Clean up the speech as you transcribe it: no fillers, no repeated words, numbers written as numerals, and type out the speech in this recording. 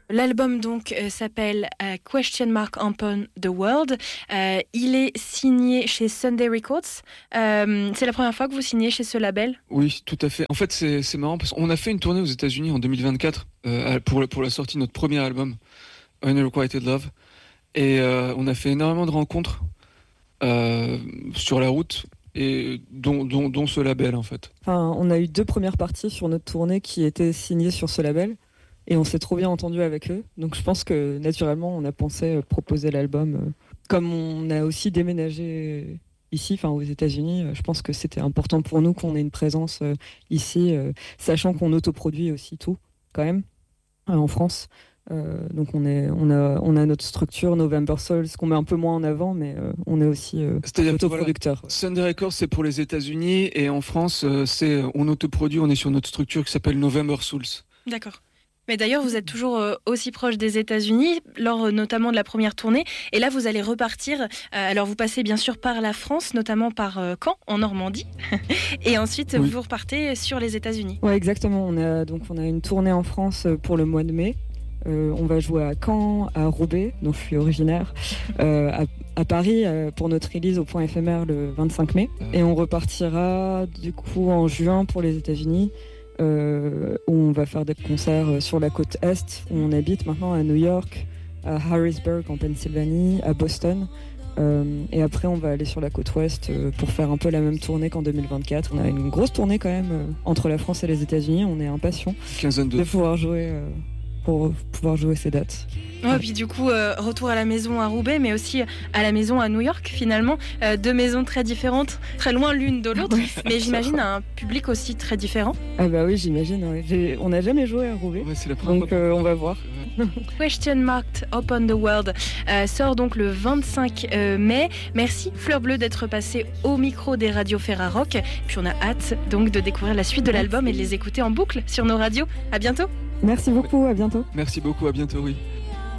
L'album donc s'appelle Question Mark Upon the World. Il est signé chez Sunday Records. C'est la première fois que vous signez chez ce label ? Oui, tout à fait. En fait, c'est marrant parce qu'on a fait une tournée aux États-Unis en 2024 pour la sortie de notre premier album, Unrequited Love. Et on a fait énormément de rencontres sur la route, et dont ce label en fait. Enfin, on a eu 2 premières parties sur notre tournée qui étaient signées sur ce label. Et on s'est trop bien entendu avec eux. Donc je pense que naturellement, on a pensé proposer l'album. Comme on a aussi déménagé ici, enfin aux États-Unis, je pense que c'était important pour nous qu'on ait une présence ici, sachant qu'on autoproduit aussi tout, quand même, en France. Donc on a notre structure, November Soul, ce qu'on met un peu moins en avant, mais on est aussi autoproducteur. Voilà, Sunday Records, c'est pour les États-Unis, et en France, on autoproduit, on est sur notre structure qui s'appelle November Souls. D'accord. Mais d'ailleurs, vous êtes toujours aussi proche des États-Unis, lors notamment de la première tournée. Et là, vous allez repartir. Alors, vous passez bien sûr par la France, notamment par Caen, en Normandie. Et ensuite, oui, vous repartez sur les États-Unis. Oui, exactement. On a une tournée en France pour le mois de mai. On va jouer à Caen, à Roubaix, dont je suis originaire, à Paris pour notre release au Point éphémère le 25 mai. Et on repartira du coup en juin pour les États-Unis. Où on va faire des concerts sur la côte Est, où on habite maintenant, à New York, à Harrisburg en Pennsylvanie, à Boston. Et après, on va aller sur la côte Ouest pour faire un peu la même tournée qu'en 2024. On a une grosse tournée quand même entre la France et les États-Unis. On est impatients de pouvoir jouer ces dates. Ouais, puis du coup, retour à la maison à Roubaix, mais aussi à la maison à New York, finalement. 2 maisons très différentes, très loin l'une de l'autre, mais j'imagine un public aussi très différent. Ah bah oui, j'imagine. Ouais. On n'a jamais joué à Roubaix, ouais, c'est la première donc on va voir. Question Mark Upon the World sort donc le 25 mai. Merci Fleur Bleue d'être passée au micro des radios Ferrarock. Puis on a hâte donc de découvrir la suite de l'album et de les écouter en boucle sur nos radios. À bientôt. Merci beaucoup, à bientôt. Merci beaucoup, à bientôt, oui.